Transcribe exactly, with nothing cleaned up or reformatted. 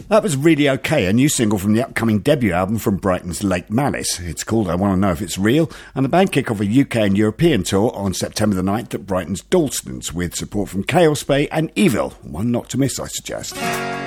That was Really OK, a new single from the upcoming debut album from Brighton's Lake Malice. It's called I Want to Know If It's Real, and the band kick off a U K and European tour on September the ninth at Brighton's Dalstons, with support from Chaos Bay and Evil. One not to miss, I suggest.